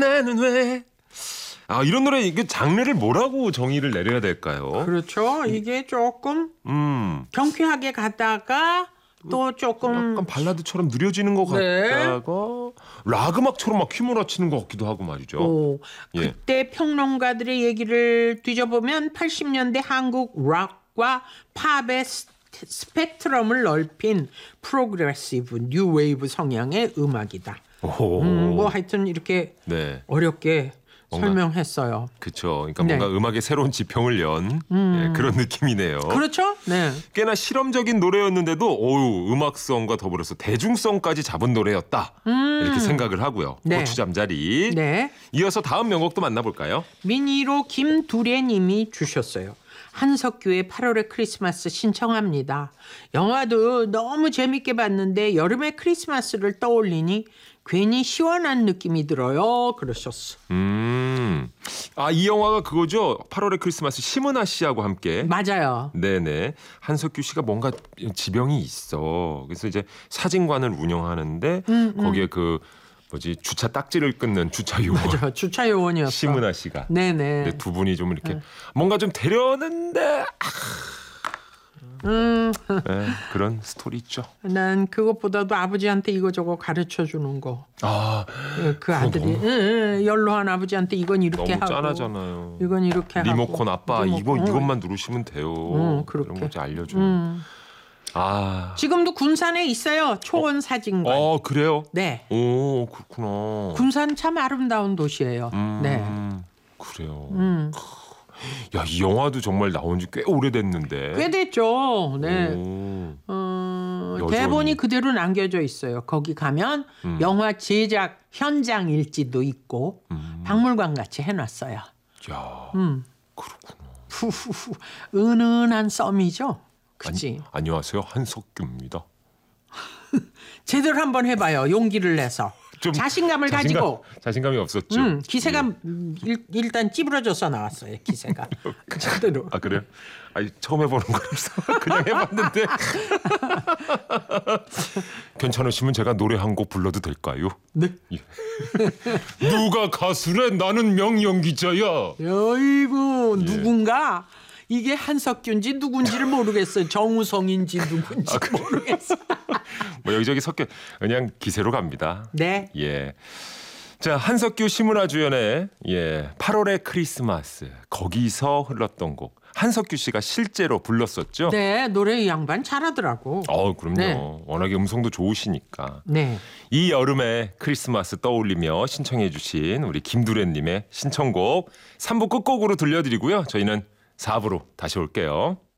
나는 왜 이런 노래 이게 장르를 뭐라고 정의를 내려야 될까요? 그렇죠. 이게 조금 경쾌하게 가다가 또 조금 약간 발라드처럼 느려지는 것 네. 같다가 락 음악처럼 막 휘몰아치는 것 같기도 하고 말이죠. 예. 그때 평론가들의 얘기를 뒤져보면 80년대 한국 락과 팝의 스펙트럼을 넓힌 프로그레시브 뉴웨이브 성향의 음악이다. 뭐 하여튼 이렇게 네. 어렵게 설명했어요. 그렇죠. 그러니까 네. 뭔가 음악의 새로운 지평을 연 예, 그런 느낌이네요. 그렇죠? 네. 꽤나 실험적인 노래였는데도 음악성과 더불어서 대중성까지 잡은 노래였다. 이렇게 생각을 하고요. 네. 고추잠자리. 네. 이어서 다음 명곡도 만나볼까요? 미니로 김두래님이 주셨어요. 한석규의 8월의 크리스마스 신청합니다. 영화도 너무 재밌게 봤는데 여름의 크리스마스를 떠올리니 괜히 시원한 느낌이 들어요. 그러셨어. 이 영화가 그거죠. 8월의 크리스마스 심은하 씨하고 함께. 맞아요. 네네. 한석규 씨가 뭔가 지병이 있어. 그래서 이제 사진관을 운영하는데 거기에 주차 딱지를 끊는 주차 요원. 맞아, 주차 요원이었어. 심은하 씨가. 네네. 근데 두 분이 좀 이렇게 뭔가 좀 되려는데 네, 그런 스토리 있죠. 난 그것보다도 아버지한테 이거저거 가르쳐 주는 거. 그 아들이 연로한 아버지한테 이건 이렇게 너무 하고. 짠하잖아요. 이건 이렇게 하고. 리모컨 아빠 이것만 누르시면 돼요. 그렇게. 이런 거 이제 알려주는. 지금도 군산에 있어요. 초원 사진관. 그래요? 네. 오, 그렇구나. 군산 참 아름다운 도시예요. 네. 그래요. 야, 이 영화도 정말 나온 지 꽤 오래됐는데. 꽤 됐죠. 네. 대본이 그대로 남겨져 있어요. 거기 가면 영화 제작 현장 일지도 있고 박물관 같이 해놨어요. 야, 그렇구나. 후후후. 은은한 썸이죠. 그치? 안녕하세요, 한석규입니다. 제대로 한번 해봐요. 용기를 내서. 자신감을 가지고. 자신감이 없었죠. 기세가 일단 찌부러져서 나왔어요. 기세가. 제대로. 그래요? 처음 해보는 거라서 그냥 해봤는데. 괜찮으시면 제가 노래 한 곡 불러도 될까요? 네. 예. 누가 가수래? 나는 명연기자야. 어이구, 누군가 이게 한석규인지 누군지를 모르겠어요. 정우성인지 누군지 모르겠어요. 뭐 여기저기 섞여 그냥 기세로 갑니다. 네. 예. 자, 한석규 심은하 주연의 8월의 크리스마스 거기서 흘렀던 곡 한석규 씨가 실제로 불렀었죠. 네, 노래 이 양반 잘하더라고. 그럼요. 네. 워낙에 음성도 좋으시니까. 네. 이 여름의 크리스마스 떠올리며 신청해 주신 우리 김두래님의 신청곡 3부 끝곡으로 들려드리고요. 저희는 4부로 다시 올게요.